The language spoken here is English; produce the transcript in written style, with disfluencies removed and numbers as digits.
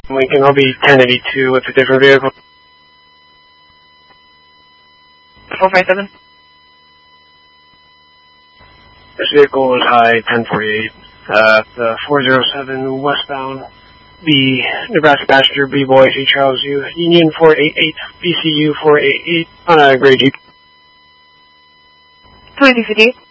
Lincoln, I'll be 1082 with a different vehicle. 457. This vehicle is high 1048. The 407 westbound. The Nebraska passenger B-Boy, C. Charles U. Union 488, BCU 488 on a gray Jeep. 2658.